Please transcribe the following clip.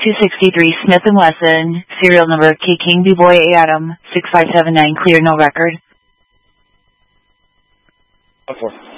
263 Smith & Wesson, serial number K King B Boy A Adam 6579, clear, no record. 4.